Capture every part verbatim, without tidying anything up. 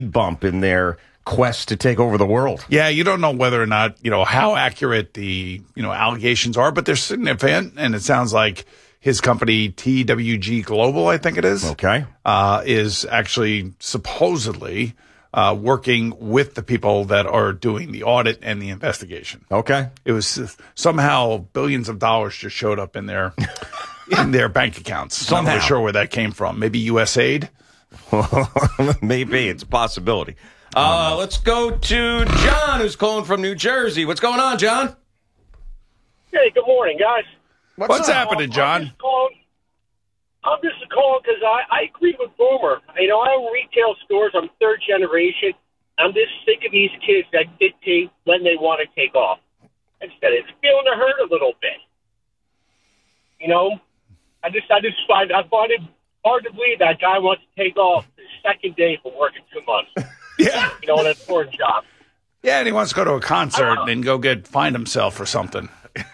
bump in their quest to take over the world. Yeah, you don't know whether or not, you know, how accurate the, you know, allegations are, but they're significant. And it sounds like his company, T W G Global, I think it is. Okay. Uh, is actually supposedly uh, working with the people that are doing the audit and the investigation. Okay. It was uh, somehow billions of dollars just showed up in their in their bank accounts. Somehow. Not really sure where that came from. Maybe U S A I D? Maybe. It's a possibility. Uh, let's go to John, who's calling from New Jersey. What's going on, John? Hey, good morning, guys. What's, What's happening, John? I'm just calling, I'm just calling because I, I agree with Boomer. You know, I own retail stores. I'm third generation. I'm just sick of these kids that dictate when they want to take off. Instead, it's feeling the hurt a little bit. You know, I just, I just find, I find it hard to believe that guy wants to take off the second day for working two months. Yeah. You know, on an important job. Yeah, and he wants to go to a concert and go get find himself or something.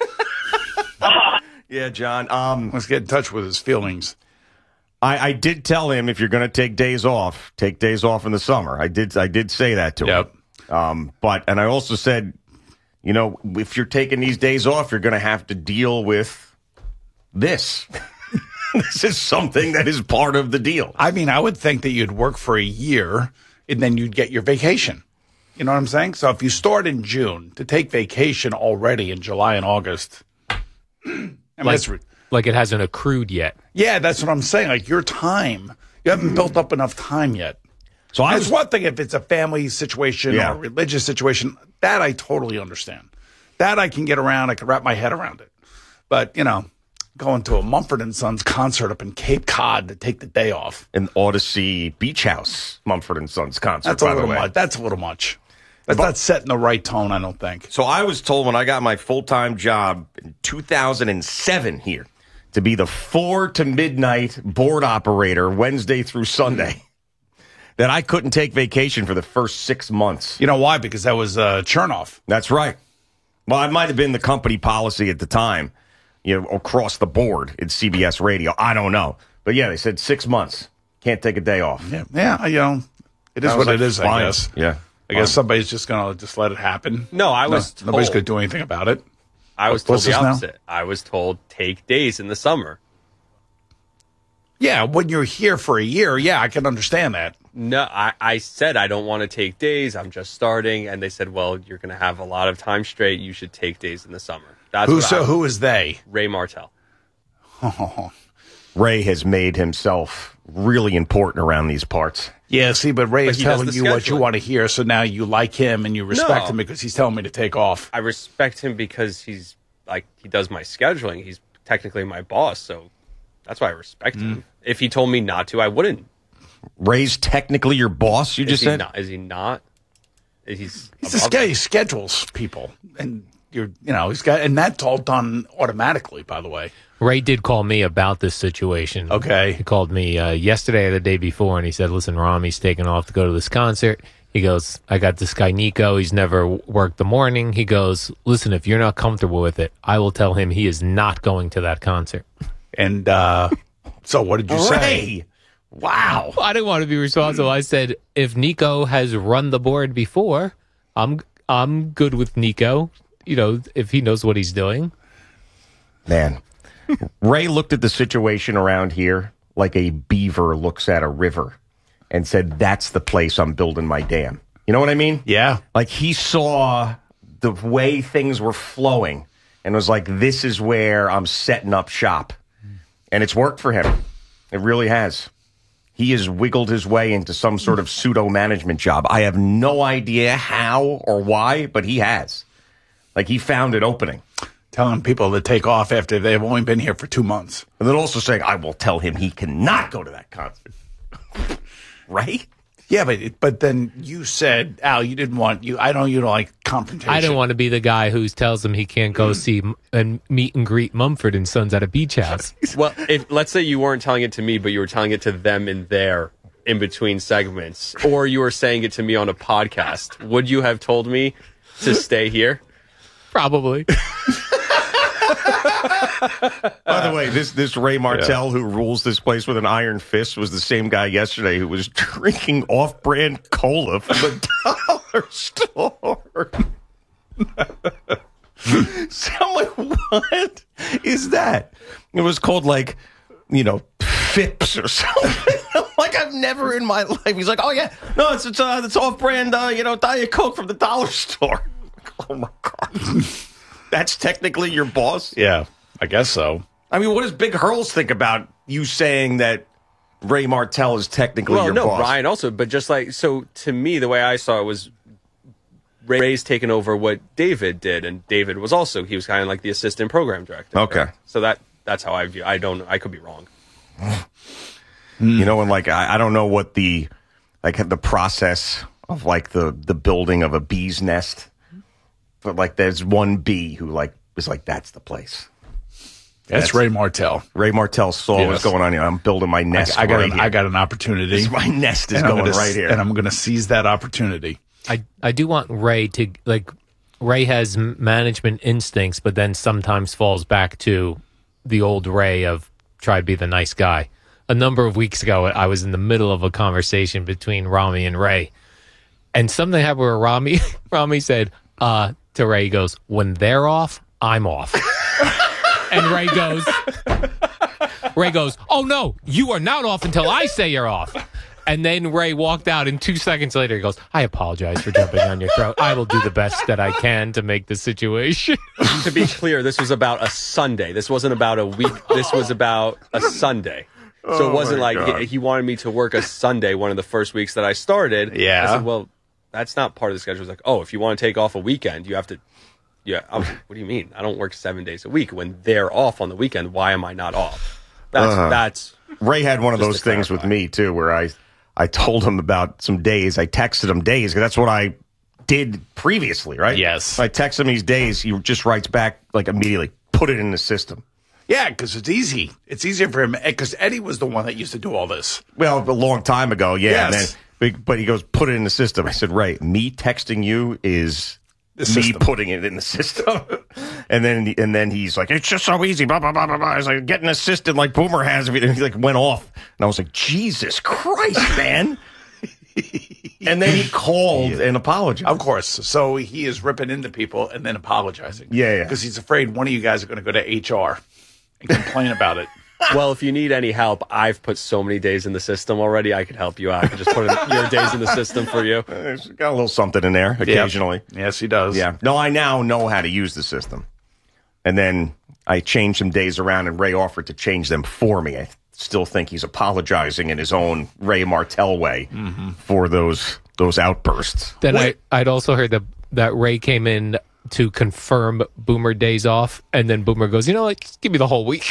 Yeah, John. Um, Let's get in touch with his feelings. I, I did tell him if you're going to take days off, take days off in the summer. I did. I did say that to Yep. him. Um, but and I also said, you know, if you're taking these days off, you're going to have to deal with this. This is something that is part of the deal. I mean, I would think that you'd work for a year and then you'd get your vacation. You know what I'm saying? So if you start in June to take vacation already in July and August, I mean, like, that's re- like it hasn't accrued yet. yeah, that's what I'm saying. Like your time, you haven't built up enough time yet. So I It's was one thing if it's a family situation Yeah. or a religious situation. That I totally understand. That I can get around. I can wrap my head around it. But, you know, going to a Mumford and Sons concert up in Cape Cod to take the day off. an Odyssey Beach House Mumford and Sons concert. That's a by the little way. much. That's a little much. That's not setting the right tone, I don't think. So I was told when I got my full-time job in two thousand seven here to be the four to midnight board operator Wednesday through Sunday that I couldn't take vacation for the first six months. You know why? Because that was uh, Chernoff. That's right. Well, it might have been the company policy at the time, you know, across the board in C B S Radio. I don't know. But yeah, they said six months. Can't take a day off. Yeah, yeah. You know, it is I what was it like, is. fine. I guess. Yeah. I guess somebody's just gonna just let it happen. No, I was No, nobody's told. gonna do anything about it. I was told What's the this now? opposite. I was told take days in the summer. Yeah, when you're here for a year, yeah, I can understand that. No, I, I said I don't want to take days. I'm just starting, and they said, "Well, you're going to have a lot of time straight. You should take days in the summer." That's Who what so? I, Who is they? Ray Martell. Ray has made himself really important around these parts. Yeah, see, but Ray But is he does telling the you what you scheduling. want to hear, so now you like him and you respect No. him because he's telling me to take off. I respect him because he's like he does my scheduling. He's technically my boss, so that's why I respect Mm. him. If he told me not to, I wouldn't. Ray's technically your boss, you Is just he said? not? Is he not? He's He's a above sch- me. he schedules people, and you're, you know, he's got, and that's all done automatically. By the way, Ray did call me about this situation. Okay. He called me uh, yesterday or the day before, and he said, listen, Rami's taking off to go to this concert. He goes, I got this guy, Nico. He's never worked the morning. He goes, listen, if you're not comfortable with it, I will tell him he is not going to that concert. and uh, so what did you say? Ray! Wow. I didn't want to be responsible. I said, if Nico has run the board before, I'm I'm good with Nico. You know, if he knows what he's doing. Man, Ray looked at the situation around here like a beaver looks at a river and said, that's the place I'm building my dam. You know what I mean? Yeah, Like he saw the way things were flowing and was like, this is where I'm setting up shop. And it's worked for him. It really has. He has wiggled his way into some sort of pseudo management job. I have no idea how or why, but he has. Like he found an opening. telling people to take off after they've only been here for two months. And then also saying, I will tell him he cannot go to that concert. Right? Yeah, but but then you said, Al, you didn't want you. I know you don't like confrontation. I don't want to be the guy who tells him he can't go see m- and meet and greet Mumford and Sons at a beach house. Well, if let's say you weren't telling it to me, but you were telling it to them in there in between segments, or you were saying it to me on a podcast, would you have told me to stay here? Probably. By the way, this this Ray Martell, yeah. who rules this place with an iron fist, was the same guy yesterday who was drinking off-brand cola from the dollar store. So I'm like, what is that? It was called, like, you know, Phipps or something. I'm like, I've never in my life. He's like, oh, yeah. No, it's it's, uh, it's off-brand, uh, you know, Diet Coke from the dollar store. Oh, my God. That's technically your boss? Yeah, I guess so. I mean, what does Big Hurls think about you saying that Ray Martell is technically well, your no, boss? Well, no, Ryan also, but just like, so to me, the way I saw it was Ray's taken over what David did, and David was also, he was kind of like the assistant program director. Okay. Right? So that that's how I view I don't, I could be wrong. You know, and like, I, I don't know what the, like, the process of, like, the, the building of a bee's nest. But, like, there's one bee who, like, is like, that's the place. That's, that's Ray Martell. Ray Martell saw yes. what's going on here. I'm building my nest I, I got right an, here. I got an opportunity. This, my nest is going gonna, right here. And I'm going to seize that opportunity. I, I do want Ray to, like, Ray has management instincts, but then sometimes falls back to the old Ray of try to be the nice guy. A number of weeks ago, I was in the middle of a conversation between Rami and Ray. And something happened where Rami, Rami said uh, to Ray, he goes, when they're off, I'm off. And Ray goes, Ray goes, oh, no, you are not off until I say you're off. And then Ray walked out, and two seconds later, he goes, I apologize for jumping on your throat. I will do the best that I can to make the situation. To be clear, this was about a Sunday. This wasn't about a week. This was about a Sunday. So oh it wasn't like he, he wanted me to work a Sunday one of the first weeks that I started. Yeah. I said, well, that's not part of the schedule. It's like, oh, if you want to take off a weekend, you have to. Yeah. I was like, what do you mean? I don't work seven days a week. When they're off on the weekend, why am I not off? That's uh, that's. Ray had one of those things with me too, where I I told him about some days. I texted him days because that's what I did previously, right? Yes. I text him these days. He just writes back like immediately. Put it in the system. Yeah, because it's easy. It's easier for him because Eddie was the one that used to do all this. Well, a long time ago, yeah. Yes. And then, but he goes, put it in the system. I said, Ray, me texting you is the me system. putting it in the system. and then and then he's like, it's just so easy, blah, blah, blah, blah, blah. I was like, get an assistant like Boomer has. And he like went off. And I was like, Jesus Christ, man. And then he called yeah. and apologized. Of course. So he is ripping into people and then apologizing. Yeah, yeah. Because he's afraid one of you guys are going to go to H R and complain about it. Well, if you need any help, I've put so many days in the system already. I could help you out. I could just put in your days in the system for you. Uh, got a little something in there occasionally. Yep. Yes, he does. Yeah. No, I now know how to use the system. And then I changed some days around, and Ray offered to change them for me. I still think he's apologizing in his own Ray Martell way mm-hmm. for those those outbursts. Then I, I'd also heard that, that Ray came in to confirm Boomer days off, and then Boomer goes, you know what, just give me the whole week.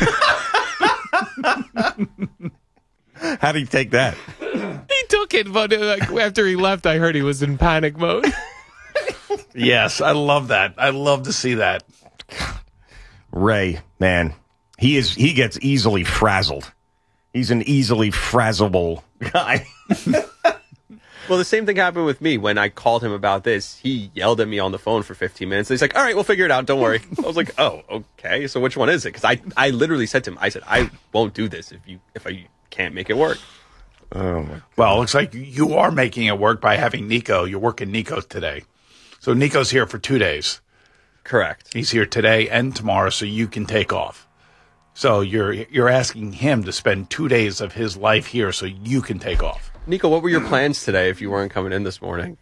How did he take that? He took it, but uh, like, after he left, I heard he was in panic mode. Yes, I love that. I love to see that. Ray, man, he is he gets easily frazzled. He's an easily frazzleable guy. Well, the same thing happened with me when I called him about this. He yelled at me on the phone for fifteen minutes. He's like, all right, we'll figure it out. Don't worry. I was like, oh, okay. So which one is it? Because I, I literally said to him, I said, I won't do this if you if I can't make it work. Oh, my God. Well, it looks like you are making it work by having Nico. You're working Nico today. So Nico's here for two days. Correct. He's here today and tomorrow, so you can take off. So you're you're asking him to spend two days of his life here so you can take off. Nico, what were your plans today if you weren't coming in this morning?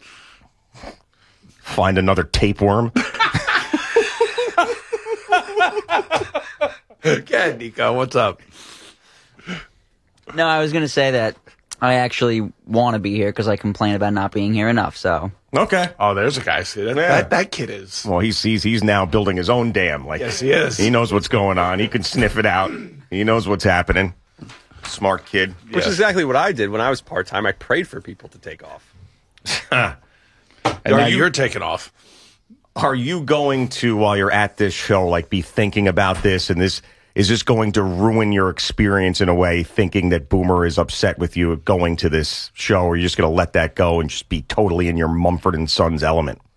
Find another tapeworm. Okay, Nico, what's up? No, I was going to say that I actually want to be here because I complain about not being here enough, so. Okay. Oh, there's a guy. See, that, Yeah. that, that kid is. Well, he's, he's he's now building his own dam. Like, Yes, he is. He knows what's going on. He can sniff it out. He knows what's happening. Smart kid. Which is exactly what I did when I was part-time. I prayed for people to take off. And Are now you- you're taking off. Are you going to, while you're at this show, like be thinking about this, and this is this going to ruin your experience in a way, thinking that Boomer is upset with you going to this show, or are you just going to let that go and just be totally in your Mumford and Sons element?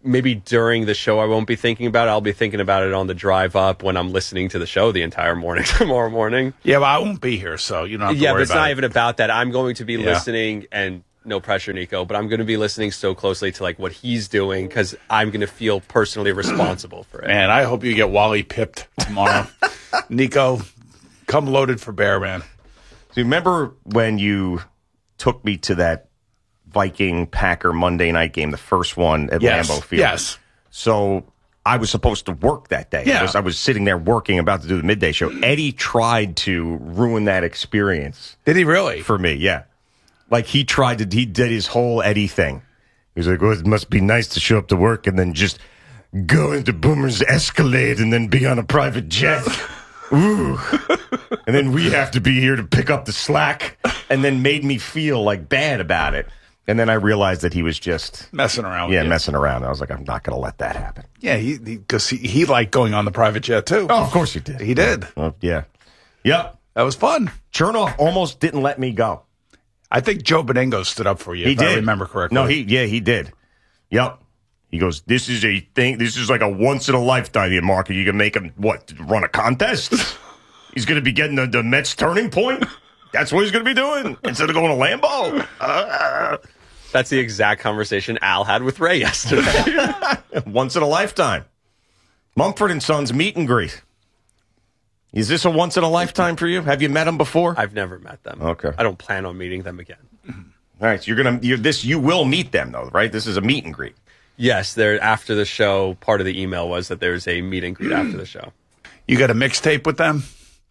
maybe during the show I won't be thinking about it. I'll be thinking about it on the drive up when I'm listening to the show the entire morning tomorrow morning. Yeah, well, I won't be here, so you don't have to yeah, worry but it's about not it. even about that. I'm going to be Yeah. listening, and no pressure, Nico, but I'm going to be listening so closely to like what he's doing because I'm going to feel personally responsible for it. Man, I hope you get Wally pipped tomorrow. Nico, come loaded for Bear, man. So you remember when you took me to that Viking Packer Monday night game, the first one at Yes. Lambeau Field? Yes. So I was supposed to work that day. Yeah. I was, I was sitting there working, about to do the midday show. Eddie tried to ruin that experience Did he really? for me. Yeah, like he tried to. He did his whole Eddie thing. He was like, "Well, it must be nice to show up to work and then just go into Boomer's Escalade and then be on a private jet." Ooh. And then we have to be here to pick up the slack, and then made me feel like bad about it. And then I realized that he was just Messing around with yeah you. messing around. I was like, I'm not going to let that happen. Yeah, he because he, he, liked going on the private jet, too. Oh, of course he did. He did. Oh, yeah. Yep. That was fun. Chernoff almost didn't let me go. I think Joe Benengo stood up for you, He if did. I remember correctly. No, he yeah he did. Yep. He goes, this is a thing. This is like a once in a lifetime here, Mark. You can make him what run a contest. He's going to be getting the, the Mets turning point. That's what he's going to be doing instead of going to Lambeau. Uh, That's the exact conversation Al had with Ray yesterday. once in a lifetime. Mumford and Sons meet and greet. Is this a once in a lifetime for you? Have you met him before? I've never met them. Okay. I don't plan on meeting them again. All right, so you're gonna you're this you will meet them though, right? This is a meet and greet. Yes, there after the show, part of the email was that there's a meet and greet after the show. You got a mixtape with them?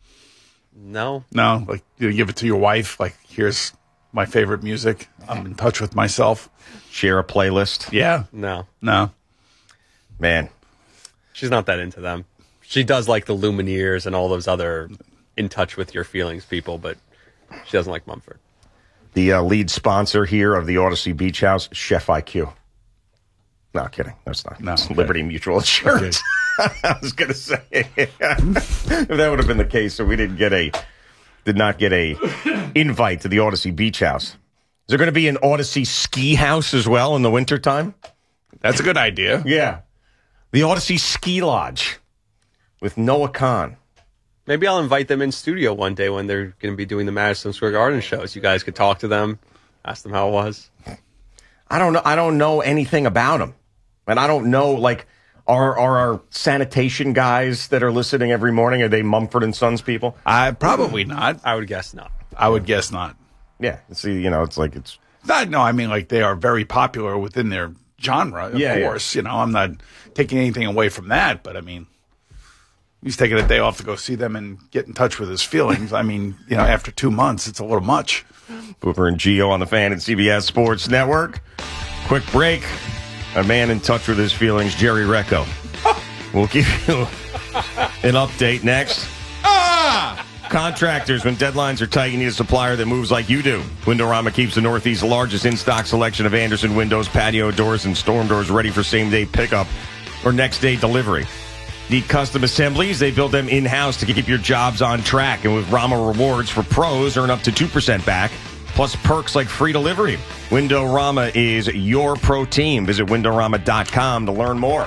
No. No? Like, you give it to your wife? Like, here's my favorite music. I'm in touch with myself. Share a playlist. Yeah. No. No. Man. She's not that into them. She does like the Lumineers and all those other in touch with your feelings people, but she doesn't like Mumford. The uh, lead sponsor here of the Odyssey Beach House, Chef I Q. No, kidding. That's not. No, It's okay. Liberty Mutual Insurance. I was going to say, if that would have been the case, so we didn't get a, did not get a invite to the Odyssey Beach House. Is there going to be an Odyssey Ski House as well in the wintertime? That's a good idea. Yeah. The Odyssey Ski Lodge with Noah Khan. Maybe I'll invite them in studio one day when they're going to be doing the Madison Square Garden shows. You guys could talk to them, ask them how it was. I don't know. I don't know anything about them. And I don't know, like, are, are our sanitation guys that are listening every morning, are they Mumford and Sons people? I probably not. I would guess not. I would guess not. Yeah. See, you know, it's like it's. Not, no, I mean, like, they are very popular within their genre, of Yeah, yeah. course. You know, I'm not taking anything away from that, but I mean, he's taking a day off to go see them and get in touch with his feelings. I mean, you know, after two months, it's a little much. Booper and Gio on the Fan and C B S Sports Network. Quick break. A man in touch with his feelings, Jerry Recco. We'll give you an update next. Ah! Contractors, when deadlines are tight, you need a supplier that moves like you do. Windorama keeps the Northeast's largest in-stock selection of Anderson windows, patio doors, and storm doors ready for same-day pickup or next-day delivery. Need custom assemblies? They build them in-house to keep your jobs on track. And with Rama Rewards for pros, earn up to two percent back, plus perks like free delivery. Windorama is your pro team. Visit windorama dot com to learn more.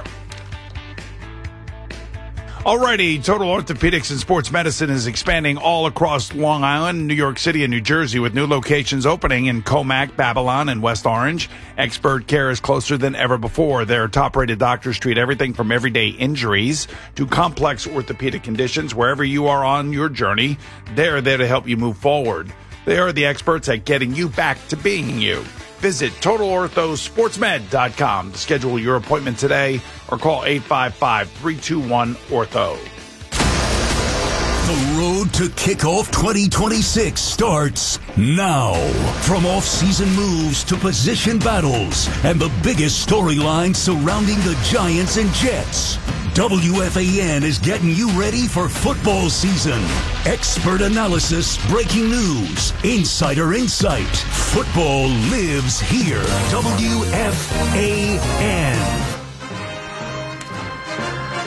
Alrighty, Total Orthopedics and Sports Medicine is expanding all across Long Island, New York City, and New Jersey with new locations opening in Comac, Babylon, and West Orange. Expert care is closer than ever before. Their top-rated doctors treat everything from everyday injuries to complex orthopedic conditions. Wherever you are on your journey, they're there to help you move forward. They are the experts at getting you back to being you. Visit total ortho sports med dot com to schedule your appointment today or call eight five five, three two one, ortho. The road to kickoff twenty twenty-six starts now. From off-season moves to position battles and the biggest storylines surrounding the Giants and Jets, W F A N is getting you ready for football season. Expert analysis, breaking news, insider insight. Football lives here. W F A N.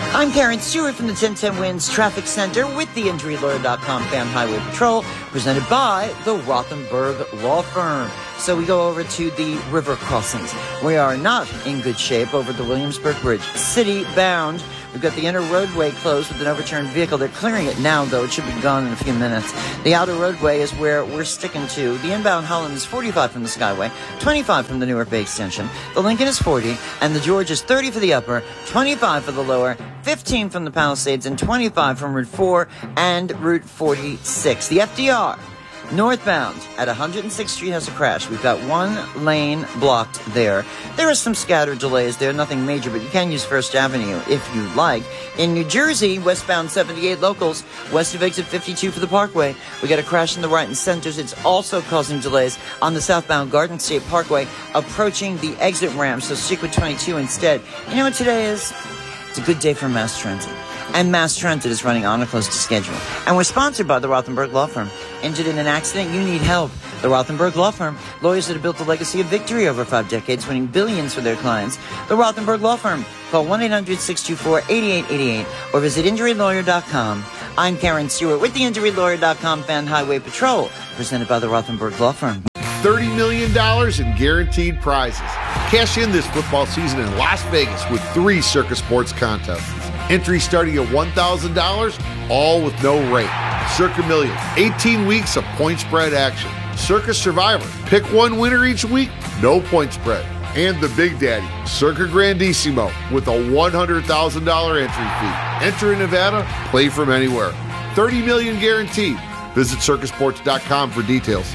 I'm Karen Stewart from the ten ten Wins Traffic Center with the Injury Lawyer dot com Fan Highway Patrol, presented by the Rothenberg Law Firm. So we go over to the river crossings. We are not in good shape over the Williamsburg Bridge. City bound. We've got the inner roadway closed with an overturned vehicle. They're clearing it now, though. It should be gone in a few minutes. The outer roadway is where we're sticking to. The inbound Holland is forty-five from the Skyway, twenty-five from the Newark Bay Extension. The Lincoln is forty, and the George is thirty for the upper, twenty-five for the lower, fifteen from the Palisades, and twenty-five from Route four and Route forty-six. The F D R northbound at one hundred sixth Street has a crash. We've got one lane blocked there. There are some scattered delays there, nothing major, but you can use First Avenue if you like. In New Jersey, westbound seventy-eight locals, west of exit fifty-two for the Parkway. We got a crash in the right and centers. It's also causing delays on the southbound Garden State Parkway, approaching the exit ramp, so stick with twenty-two instead. You know what today is? It's a good day for mass transit. And mass transit is running on or close to schedule. And we're sponsored by the Rothenberg Law Firm. Injured in an accident? You need help. The Rothenberg Law Firm. Lawyers that have built a legacy of victory over five decades, winning billions for their clients. The Rothenberg Law Firm. Call one eight hundred six two four eight eight eight eight or visit injury lawyer dot com. I'm Karen Stewart with the injury lawyer dot com Fan Highway Patrol, presented by the Rothenberg Law Firm. thirty million dollars in guaranteed prizes. Cash in this football season in Las Vegas with three Circa Sports contests. Entry starting at one thousand dollars, all with no rate. Circa Millions, eighteen weeks of point spread action. Circa Survivor, pick one winner each week, no point spread. And the Big Daddy, Circa Grandissimo, with a one hundred thousand dollars entry fee. Enter in Nevada, play from anywhere. thirty million dollars guaranteed. Visit circa sports dot com for details.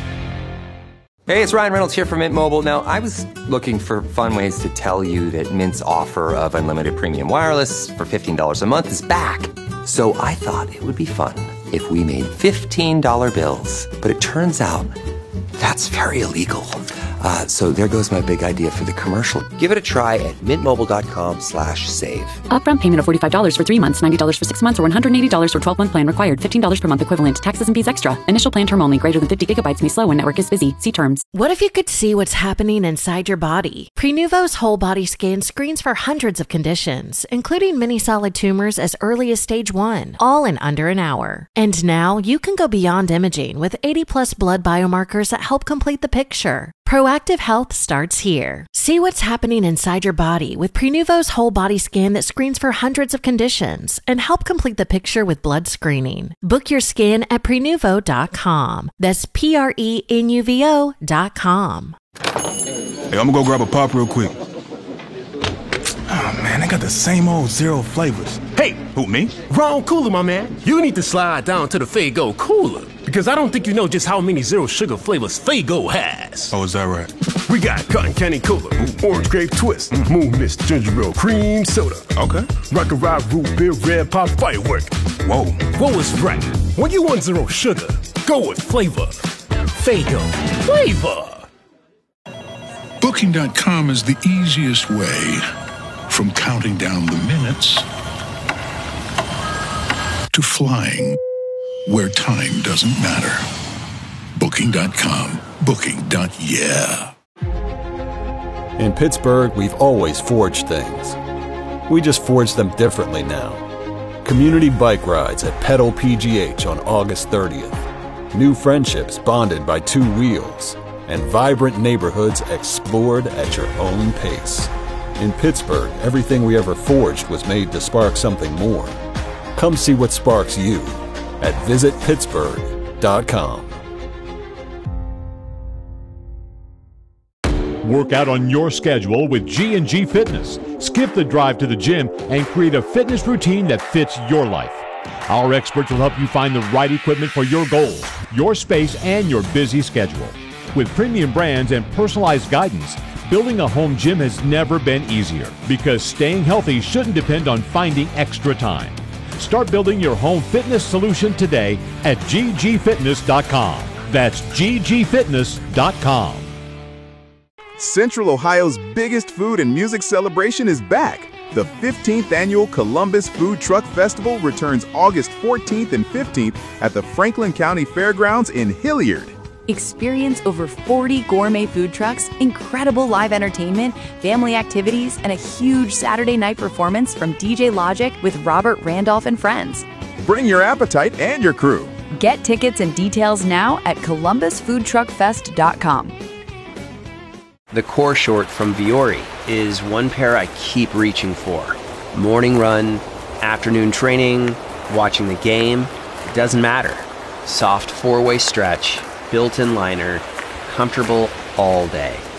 Hey, it's Ryan Reynolds here from Mint Mobile. Now, I was looking for fun ways to tell you that Mint's offer of unlimited premium wireless for fifteen dollars a month is back. So I thought it would be fun if we made fifteen dollar bills. But it turns out that's very illegal. Uh, so there goes my big idea for the commercial. Give it a try at mintmobile.com slash save. Upfront payment of forty-five dollars for three months, ninety dollars for six months, or one hundred eighty dollars for twelve-month plan required. fifteen dollars per month equivalent. Taxes and fees extra. Initial plan term only. Greater than fifty gigabytes may slow when network is busy. See terms. What if you could see what's happening inside your body? Prenuvo's whole body scan screens for hundreds of conditions, including many solid tumors as early as stage one, all in under an hour. And now you can go beyond imaging with eighty plus blood biomarkers that help complete the picture. Proactive health starts here. See what's happening inside your body with Prenuvo's whole body scan that screens for hundreds of conditions and help complete the picture with blood screening. Book your scan at prenuvo dot com. That's P R E N U V O dot com. Hey, I'm gonna go grab a pop real quick. Oh man, they got the same old zero flavors. Hey, who, me? Wrong cooler, my man. You need to slide down to the Faygo cooler. Because I don't think you know just how many zero sugar flavors Faygo has. Oh, is that right? We got Cotton Candy Cola, Orange Grape Twist, mm. Moon Mist Ginger Ale Cream Soda. Okay. Rock and Ride Root Beer Red Pop Firework. Whoa. Whoa is right. When you want zero sugar, go with flavor. Faygo. Flavor. Booking dot com is the easiest way from counting down the minutes to flying where time doesn't matter. Booking dot com. Booking. Yeah. In Pittsburgh, we've always forged things. We just forge them differently now. Community bike rides at Pedal P G H on August thirtieth. New friendships bonded by two wheels. And vibrant neighborhoods explored at your own pace. In Pittsburgh, everything we ever forged was made to spark something more. Come see what sparks you at visit pittsburgh dot com. Work out on your schedule with G and G Fitness. Skip the drive to the gym and create a fitness routine that fits your life. Our experts will help you find the right equipment for your goals, your space, and your busy schedule. With premium brands and personalized guidance, building a home gym has never been easier because staying healthy shouldn't depend on finding extra time. Start building your home fitness solution today at G G fitness dot com. That's G G fitness dot com. Central Ohio's biggest food and music celebration is back. The fifteenth Annual Columbus Food Truck Festival returns August fourteenth and fifteenth at the Franklin County Fairgrounds in Hilliard. Experience over forty gourmet food trucks, incredible live entertainment, family activities, and a huge Saturday night performance from D J Logic with Robert Randolph and friends. Bring your appetite and your crew. Get tickets and details now at columbus food truck fest dot com. The core short from Viore is one pair I keep reaching for. Morning run, afternoon training, watching the game, it doesn't matter. Soft four-way stretch, built-in liner, comfortable all day.